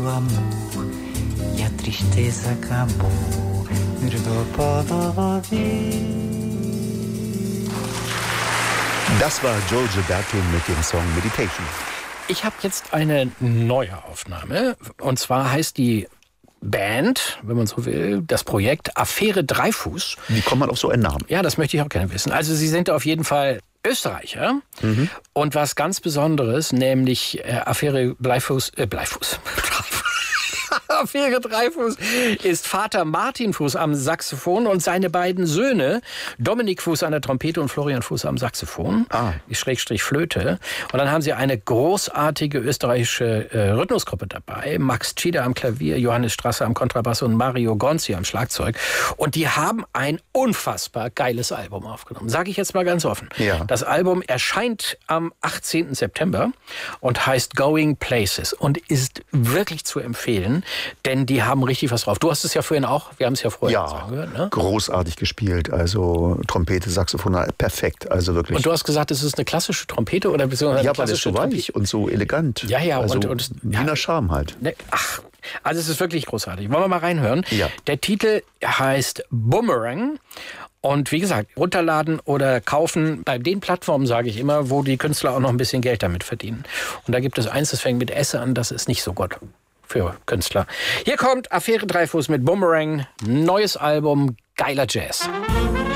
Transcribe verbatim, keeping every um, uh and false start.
do amor e a tristeza acabou. Das war Joe Gilberto mit dem Song Meditation. Ich habe jetzt eine neue Aufnahme. Und zwar heißt die Band, wenn man so will, das Projekt Affäre Dreifuß. Wie kommt man auf so einen Namen? Ja, das möchte ich auch gerne wissen. Also sie sind auf jeden Fall Österreicher. Mhm. Und was ganz Besonderes, nämlich äh, Affäre Bleifuß, äh, Bleifuß. Affäre Dreifuß ist Vater Martin Fuß am Saxophon und seine beiden Söhne, Dominik Fuß an der Trompete und Florian Fuß am Saxophon, ah. die Schrägstrich Flöte. Und dann haben sie eine großartige österreichische äh, Rhythmusgruppe dabei. Max Tschida am Klavier, Johannes Strasser am Kontrabass und Mario Gonzi am Schlagzeug. Und die haben ein unfassbar geiles Album aufgenommen. Sage ich jetzt mal ganz offen. Ja. Das Album erscheint am achtzehnten September und heißt Going Places und ist wirklich zu empfehlen. Denn die haben richtig was drauf. Du hast es ja vorhin auch, wir haben es ja vorher ja, gehört, ne? Großartig gespielt. Also Trompete, Saxophon, perfekt. Also wirklich. Und du hast gesagt, es ist eine klassische Trompete oder beziehungsweise ja, eine weil es klassische so weich und so elegant. Ja, ja. Also und, und Wiener ja, Charme halt. Ne, ach, also es ist wirklich großartig. Wollen wir mal reinhören? Ja. Der Titel heißt Boomerang. Und wie gesagt, runterladen oder kaufen bei den Plattformen, sage ich immer, wo die Künstler auch noch ein bisschen Geld damit verdienen. Und da gibt es eins, das fängt mit S an, das ist nicht so gut für Künstler. Hier kommt Affäre Dreifuß mit Boomerang, neues Album, geiler Jazz.